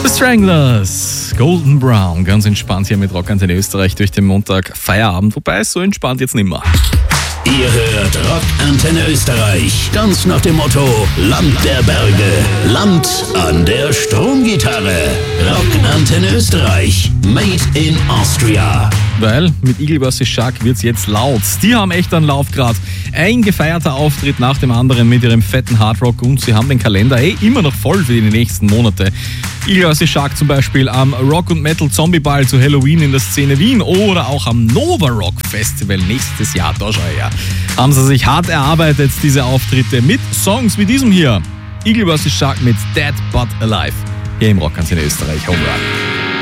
The Stranglers, Golden Brown, ganz entspannt hier mit Rockantenne Österreich durch den Montag Feierabend, wobei so entspannt jetzt nimmer. Ihr hört Rockantenne Österreich, ganz nach dem Motto Land der Berge, Land an der Stromgitarre. Rockantenne Österreich, made in Austria. Weil mit Eagle vs. Shark wird's jetzt laut. Die haben echt einen Lauf grad. Ein gefeierter Auftritt nach dem anderen mit ihrem fetten Hardrock und sie haben den Kalender immer noch voll für die nächsten Monate. Eagle vs. Shark zum Beispiel am Rock und Metal Zombie Ball zu Halloween in der Szene Wien oder auch am Nova Rock Festival nächstes Jahr. Da schau her. Haben sie sich hart erarbeitet, diese Auftritte mit Songs wie diesem hier. Eagle vs. Shark mit Dead But Alive. Hier im Rockantenne Österreich. Home Run.